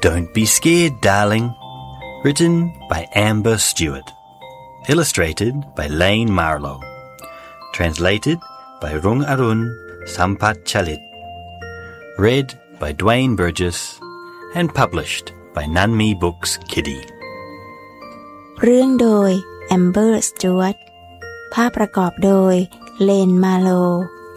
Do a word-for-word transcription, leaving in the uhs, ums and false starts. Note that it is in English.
Don't Be Scared, Darling, written by Amber Stewart, illustrated by Lane Marlowe, translated by Rung Arun Sampat Chalit, read by Dwayne Burgess and published by Nanmi Books Kiddie เรื่องโดย Amber Stewart ภาพประกอบโดย Lane Marlowe